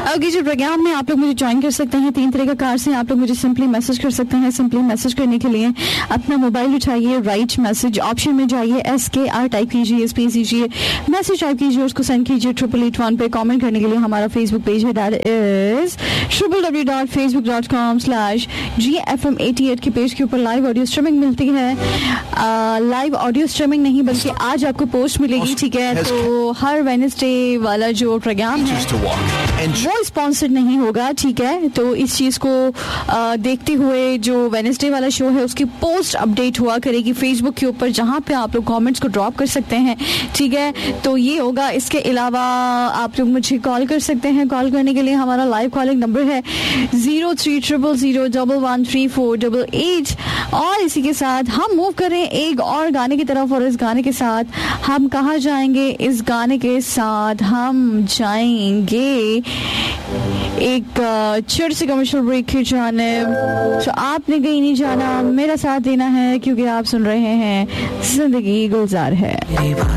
Okay जी, programme में आप लोग मुझे ज्वाइन कर सकते हैं 3 तरीका कार से। आप लोग मुझे सिंपली मैसेज कर सकते हैं। सिंपली मैसेज करने के लिए अपना मोबाइल उठाइए, राइट मैसेज ऑप्शन में जाइए, SKR टाइप कीजिए, स्पेस दीजिए, मैसेज टाइप कीजिए, उसको सेंड कीजिए 8881 पे। कमेंट करने के लिए हमारा फेसबुक पेज है, दैट इज www.facebook.com/GFM88 के पेज के ऊपर लाइव ऑडियो स्ट्रीमिंग मिलती है। लाइव ऑडियो स्ट्रीमिंग नहीं बल्कि आज आपको पोस्ट मिलेगी, ठीक है। तो हर वेडनेसडे वाला जो प्रोग्राम है वो स्पॉन्सर्ड नहीं होगा, ठीक है। तो इस चीज को देखते हुए जो वेडनेसडे वाला शो है उसकी पोस्ट अपडेट हुआ करेगी फेसबुक के ऊपर, जहां पे आप लोग कमेंट्स को ड्रॉप कर सकते हैं, ठीक है। तो ये होगा। इसके अलावा आप लोग मुझे कॉल कर सकते हैं। कॉल करने के लिए हमारा लाइव कॉलिंग नंबर है 0300013488। और इसी के साथ हम मूव कर रहे हैं एक और गाने की तरफ, और इस गाने के साथ हम कहाँ जाएंगे? इस गाने के साथ हम जाएंगे एक छोटे से कमर्शियल ब्रेक की जानिब। तो आपने कहीं नहीं जाना, मेरा साथ देना है, क्योंकि आप सुन रहे हैं जिंदगी गुलजार है।